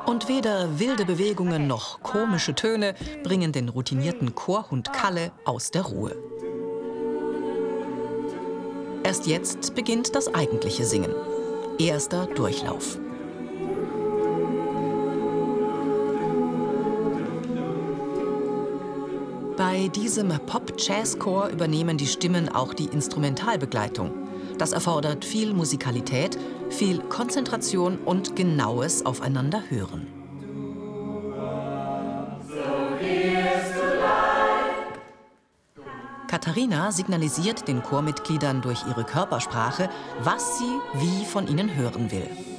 Und weder wilde Bewegungen noch komische Töne bringen den routinierten Chorhund Kalle aus der Ruhe. Erst jetzt beginnt das eigentliche Singen. Erster Durchlauf. Bei diesem Pop-Jazz-Chor übernehmen die Stimmen auch die Instrumentalbegleitung. Das erfordert viel Musikalität, viel Konzentration und genaues Aufeinanderhören. Katharina signalisiert den Chormitgliedern durch ihre Körpersprache, was sie wie von ihnen hören will.